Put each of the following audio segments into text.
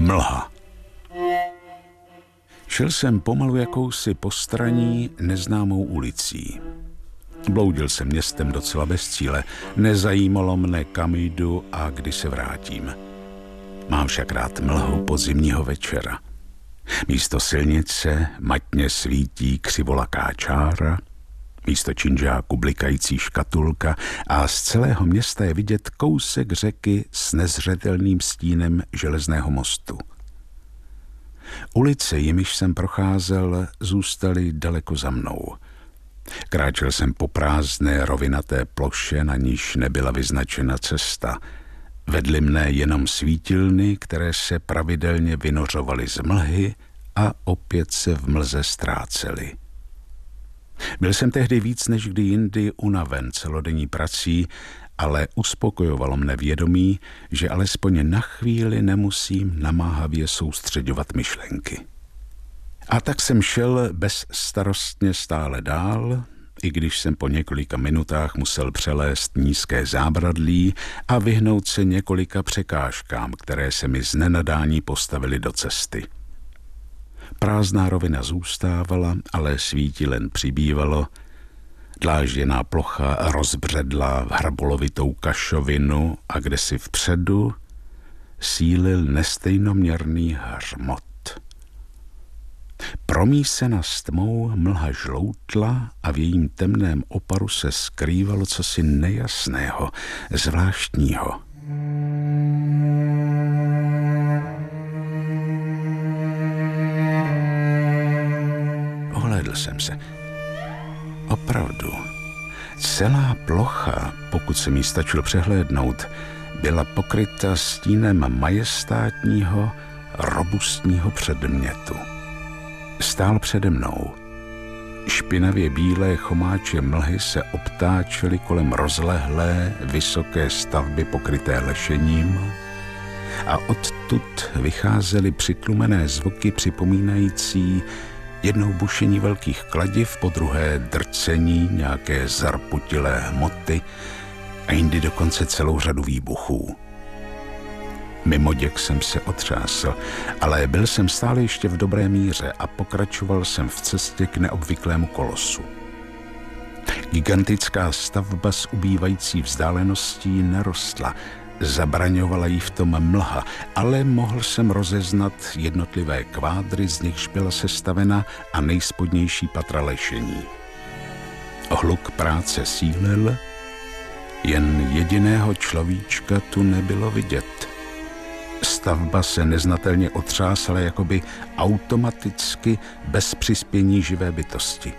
Mlha. Šel jsem pomalu jakousi postraní neznámou ulicí. Bloudil jsem městem docela bez cíle. Nezajímalo mne, kam jdu a kdy se vrátím. Mám však rád mlhu podzimního večera. Místo silnice matně svítí křivolaká čára, místo činžáku blikající škatulka a z celého města je vidět kousek řeky s nezřetelným stínem železného mostu. Ulice, jimiž jsem procházel, zůstaly daleko za mnou. Kráčel jsem po prázdné rovinaté ploše, na níž nebyla vyznačena cesta. Vedly mne jenom svítilny, které se pravidelně vynořovaly z mlhy a opět se v mlze ztrácely. Byl jsem tehdy víc než kdy jindy unaven celodenní prací, ale uspokojovalo mne vědomí, že alespoň na chvíli nemusím namáhavě soustředovat myšlenky. A tak jsem šel bezstarostně stále dál, i když jsem po několika minutách musel přelézt nízké zábradlí a vyhnout se několika překážkám, které se mi z nenadání postavily do cesty. Prázdná rovina zůstávala, ale svítilen přibývalo. Dlážděná plocha rozbředla v hrbolovitou kašovinu a kdesi vpředu sílil nestejnoměrný hřmot. Promísena s tmou mlha žloutla a v jejím temném oparu se skrývalo cosi nejasného, zvláštního. Ohlédl jsem se. Opravdu, celá plocha, pokud se mi stačilo přehlédnout, byla pokryta stínem majestátního, robustního předmětu. Stál přede mnou. Špinavě bílé chomáče mlhy se obtáčely kolem rozlehlé, vysoké stavby pokryté lešením a odtud vycházely přitlumené zvuky připomínající jednou bušení velkých kladiv, po druhé drcení nějaké zarputilé hmoty a jindy dokonce celou řadu výbuchů. Mimoděk jsem se otřásl, ale byl jsem stále ještě v dobré míře a pokračoval jsem v cestě k neobvyklému kolosu. Gigantická stavba s ubývající vzdáleností nerostla, zabraňovala jí v tom mlha, ale mohl jsem rozeznat jednotlivé kvádry, z nichž byla sestavena a nejspodnější patra lešení. Hluk práce sílil, jen jediného človíčka tu nebylo vidět. Stavba se neznatelně otřásala jakoby automaticky bez přispění živé bytosti.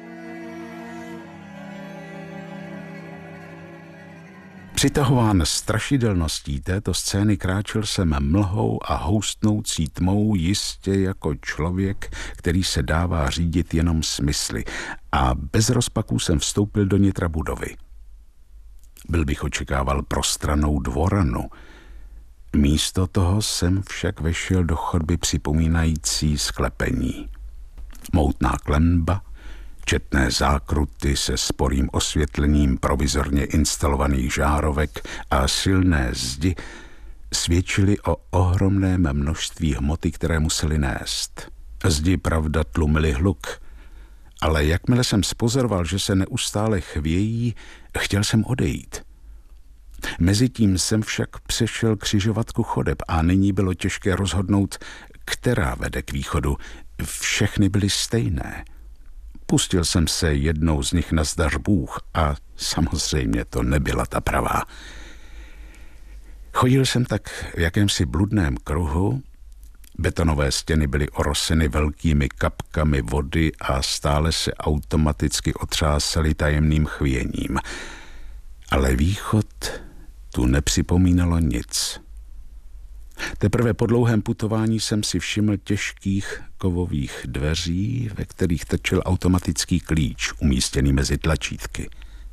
Přitahován strašidelností této scény kráčel jsem mlhou a houstnoucí tmou jistě jako člověk, který se dává řídit jenom smysly, a bez rozpaků jsem vstoupil do nitra budovy. Byl bych očekával prostrannou dvoranu. Místo toho jsem však vešel do chodby připomínající sklepení. Moutná klenba, četné zákruty se sporým osvětlením provizorně instalovaných žárovek a silné zdi svědčily o ohromném množství hmoty, které museli nést. Zdi pravda tlumily hluk, ale jakmile jsem spozoroval, že se neustále chvějí, chtěl jsem odejít. Mezitím jsem však přešel křižovatku chodeb a nyní bylo těžké rozhodnout, která vede k východu. Všechny byly stejné. Pustil jsem se jednou z nich na zdař Bůh a samozřejmě to nebyla ta pravá. Chodil jsem tak v jakémsi bludném kruhu, betonové stěny byly oroseny velkými kapkami vody a stále se automaticky otřásaly tajemným chvěním. Ale východ tu nepřipomínalo nic. Teprve po dlouhém putování jsem si všiml těžkých kovových dveří, ve kterých trčel automatický klíč umístěný mezi tlačítky.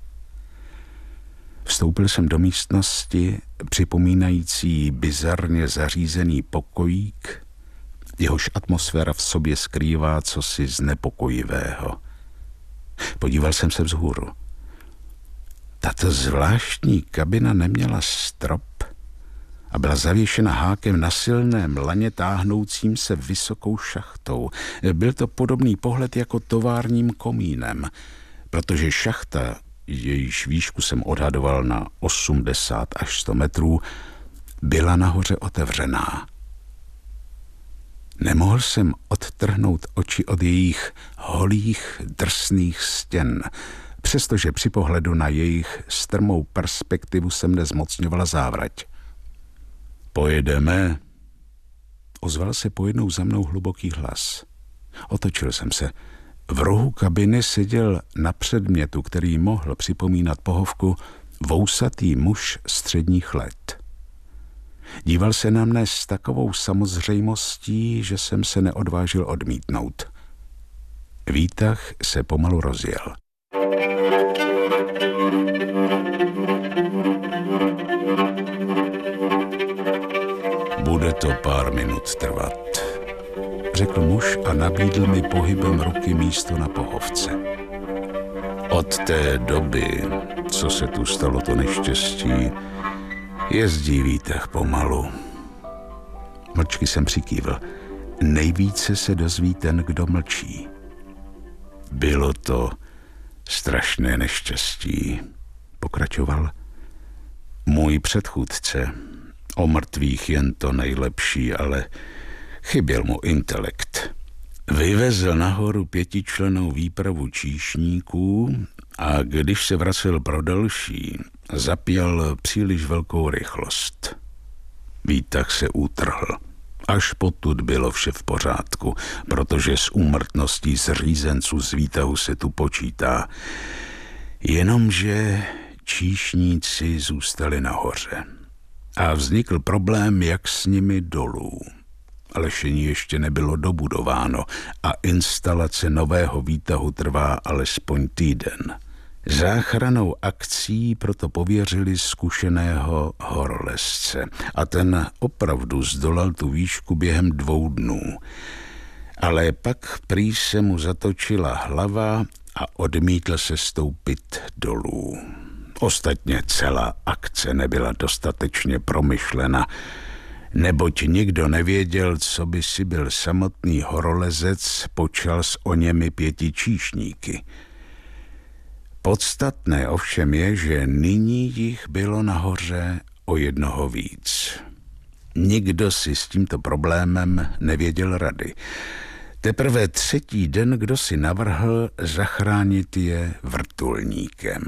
Vstoupil jsem do místnosti připomínající bizarně zařízený pokojík, jehož atmosféra v sobě skrývá cosi znepokojivého. Podíval jsem se vzhůru. Tato zvláštní kabina neměla strop, a byla zavěšena hákem na silném laně táhnoucím se vysokou šachtou. Byl to podobný pohled jako továrním komínem, protože šachta, jejíž výšku jsem odhadoval na 80 až 100 metrů, byla nahoře otevřená. Nemohl jsem odtrhnout oči od jejich holých, drsných stěn, přestože při pohledu na jejich strmou perspektivu se mne zmocňovala závrať. Pojedeme? Ozval se pojednou za mnou hluboký hlas. Otočil jsem se. V rohu kabiny seděl na předmětu, který mohl připomínat pohovku, vousatý muž středních let. Díval se na mne s takovou samozřejmostí, že jsem se neodvážil odmítnout. Výtah se pomalu rozjel. Bude to pár minut trvat, řekl muž a nabídl mi pohybem ruky místo na pohovce. Od té doby, co se tu stalo to neštěstí, jezdí výtah pomalu. Mlčky jsem přikývl. Nejvíce se dozví ten, kdo mlčí. Bylo to strašné neštěstí, pokračoval. Můj předchůdce, o mrtvých jen to nejlepší, ale chyběl mu intelekt. Vyvezl nahoru 5člennou výpravu číšníků a když se vracel pro další, zapěl příliš velkou rychlost. Výtah se útrhl. Až potud bylo vše v pořádku, protože s úmrtností zřízenců z výtahu se tu počítá. Jenomže číšníci zůstali nahoře. A vznikl problém, jak s nimi dolů. Lešení ještě nebylo dobudováno a instalace nového výtahu trvá alespoň týden. Záchrannou akcí proto pověřili zkušeného horolezce a ten opravdu zdolal tu výšku během 2 dnů. Ale pak prý se mu zatočila hlava a odmítl se stoupit dolů. Ostatně celá akce nebyla dostatečně promyšlena, neboť nikdo nevěděl, co by si byl samotný horolezec počal s oněmi 5 číšníky. Podstatné ovšem je, že nyní jich bylo nahoře o 1 víc. Nikdo si s tímto problémem nevěděl rady. Teprve 3. den, kdo si navrhl zachránit je vrtulníkem.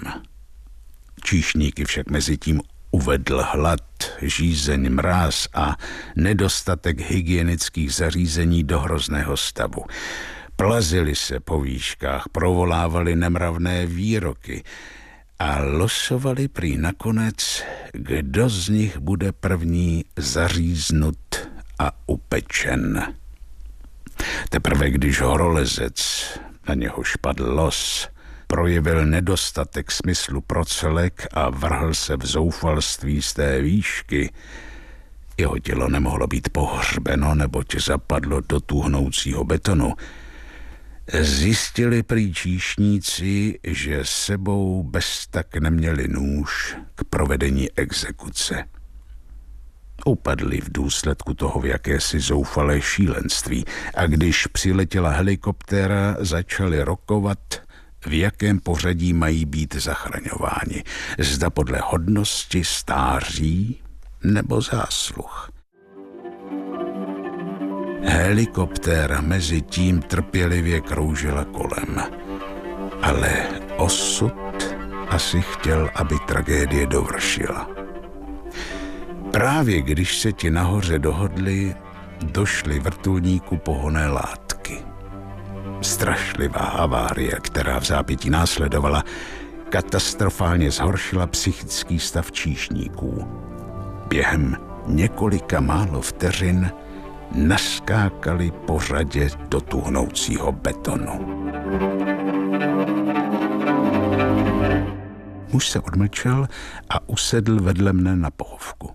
Číšníky však mezi tím uvedl hlad, žízeň, mráz a nedostatek hygienických zařízení do hrozného stavu. Plazili se po výškách, provolávali nemravné výroky a losovali prý nakonec, kdo z nich bude první zaříznut a upečen. Teprve když horolezec, na něhož padl los, projevil nedostatek smyslu pro celek a vrhl se v zoufalství z té výšky, jeho tělo nemohlo být pohřbeno, neboť zapadlo do tuhnoucího betonu. Zjistili prý číšníci, že sebou beztak neměli nůž k provedení exekuce. Upadli v důsledku toho v jakési zoufalé šílenství a když přiletěla helikoptéra, začali rokovat, v jakém pořadí mají být zachraňováni. Zda podle hodnosti, stáří nebo zásluh. Helikoptéra mezi tím trpělivě kroužila kolem. Ale osud asi chtěl, aby tragédie dovršila. Právě když se ti nahoře dohodli, došly vrtulníku pohonné látky. Strašlivá havárie, která v zápětí následovala, katastrofálně zhoršila psychický stav číšníků. Během několika málo vteřin naskákali po řadě do tuhnoucího betonu. Muž se odmlčel a usedl vedle mne na pohovku.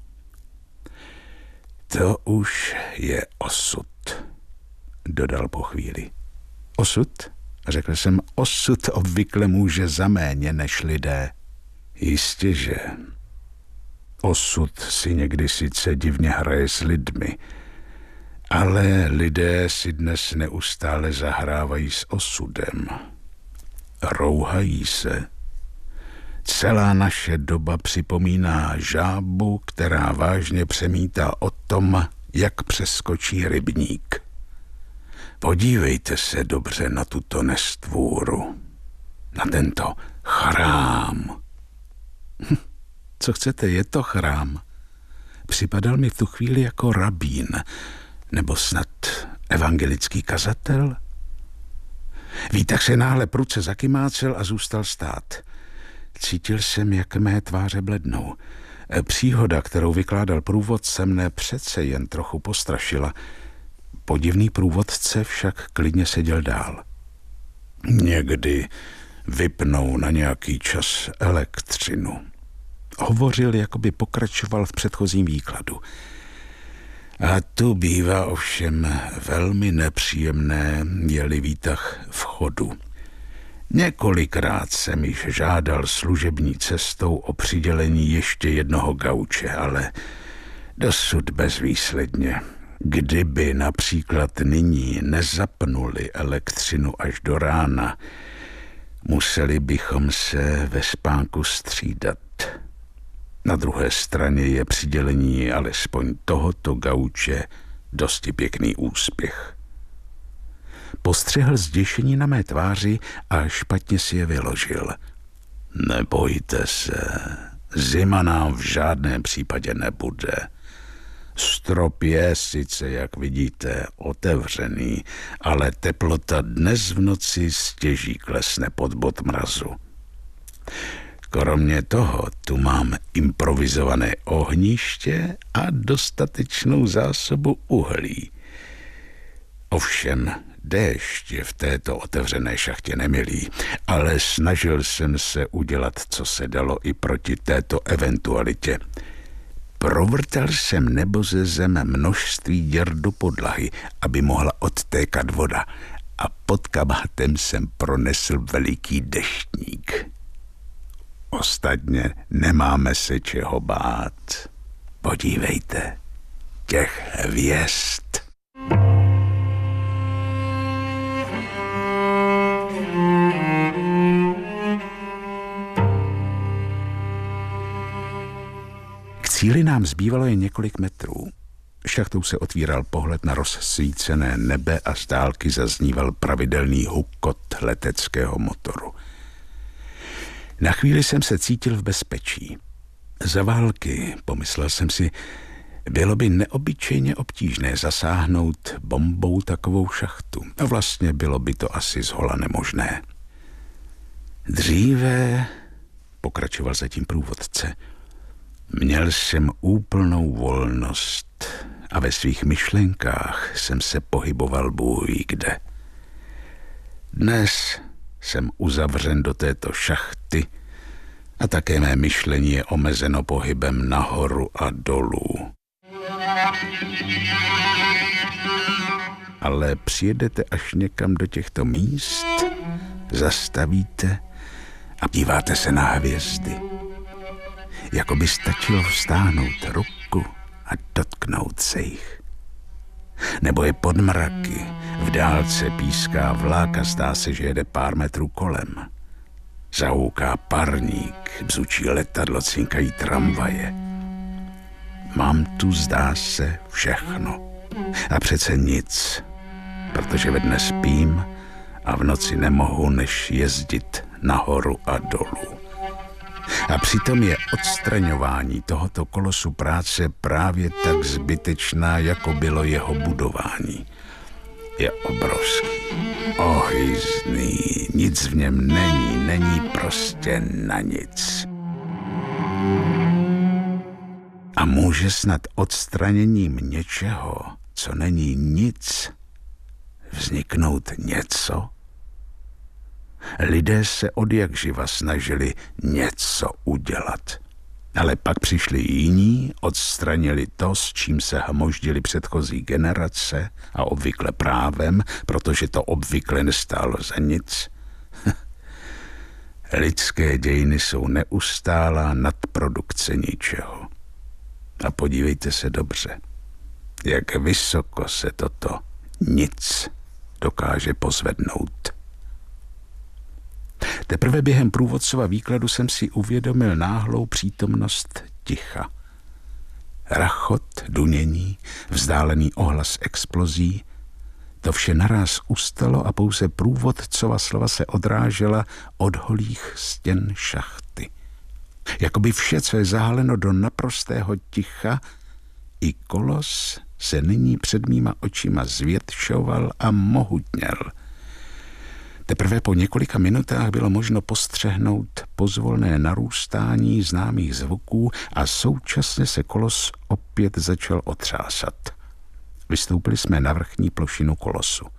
To už je osud, dodal po chvíli. Osud? Řekl jsem, osud obvykle může za méně než lidé. Jistěže. Osud si někdy sice divně hraje s lidmi, ale lidé si dnes neustále zahrávají s osudem. Rouhají se. Celá naše doba připomíná žábu, která vážně přemítá o tom, jak přeskočí rybník. Podívejte se dobře na tuto nestvůru, na tento chrám. Co chcete, je to chrám. Připadal mi v tu chvíli jako rabín, nebo snad evangelický kazatel. Výtah se náhle prudce zakymácel a zůstal stát. Cítil jsem, jak mé tváře blednou. Příhoda, kterou vykládal průvodce, mne přece jen trochu postrašila. Podivný průvodce však klidně seděl dál. Někdy vypnou na nějaký čas elektřinu. Hovořil, jako by pokračoval v předchozím výkladu. A tu bývá ovšem velmi nepříjemné, je-li výtah v chodu. Několikrát jsem již žádal služební cestou o přidělení ještě jednoho gauče, ale dosud bezvýsledně. Kdyby například nyní nezapnuli elektřinu až do rána, museli bychom se ve spánku střídat. Na druhé straně je přidělení alespoň tohoto gauče dosti pěkný úspěch. Postřehl zděšení na mé tváři a špatně si je vyložil. Nebojte se, zima nám v žádném případě nebude. Strop je sice, jak vidíte, otevřený, ale teplota dnes v noci stěží klesne pod bod mrazu. Kromě toho tu mám improvizované ohniště a dostatečnou zásobu uhlí. Ovšem, déšť je v této otevřené šachtě nemilý, ale snažil jsem se udělat, co se dalo i proti této eventualitě. Provrtal jsem nebo ze zem množství děr do podlahy, aby mohla odtékat voda, a pod kabátem jsem pronesl veliký deštník. Ostatně nemáme se čeho bát. Podívejte, těch hvězd. K cíli nám zbývalo jen několik metrů. Šachtou se otvíral pohled na rozsvícené nebe a z dálky zazníval pravidelný hukot leteckého motoru. Na chvíli jsem se cítil v bezpečí. Za války, pomyslel jsem si, bylo by neobyčejně obtížné zasáhnout bombou takovou šachtu. A vlastně bylo by to asi zhola nemožné. Dříve, pokračoval zatím průvodce, měl jsem úplnou volnost a ve svých myšlenkách jsem se pohyboval Bůh ví kde. Dnes jsem uzavřen do této šachty a také mé myšlení je omezeno pohybem nahoru a dolů. Ale přijedete až někam do těchto míst, zastavíte a díváte se na hvězdy. Jako by stačilo vztáhnout ruku a dotknout se jich. Nebo je pod mraky, v dálce píská vlak a zdá se, že jede pár metrů kolem. Zahouká parník, bzučí letadlo, cinkají tramvaje. Mám tu, zdá se, všechno. A přece nic, protože ve dne spím a v noci nemohu než jezdit nahoru a dolů. A přitom je odstraňování tohoto kolosu práce právě tak zbytečná, jako bylo jeho budování. Je obrovský, ohyzný, nic v něm není prostě na nic. A může snad odstraněním něčeho, co není nic, vzniknout něco? Lidé se odjakživa snažili něco udělat. Ale pak přišli jiní, odstranili to, s čím se hmoždili předchozí generace a obvykle právem, protože to obvykle nestálo za nic. Lidské dějiny jsou neustálá nadprodukce ničeho. A podívejte se dobře, jak vysoko se toto nic dokáže pozvednout. Teprve během průvodcova výkladu jsem si uvědomil náhlou přítomnost ticha. Rachot, dunění, vzdálený ohlas explozí, to vše naráz ustalo a pouze průvodcova slova se odrážela od holých stěn šachty. Jakoby vše, co je zahaleno do naprostého ticha, i kolos se nyní před mýma očima zvětšoval a mohutněl. Teprve po několika minutách bylo možno postřehnout pozvolné narůstání známých zvuků a současně se kolos opět začal otřásat. Vystoupili jsme na vrchní plošinu kolosu.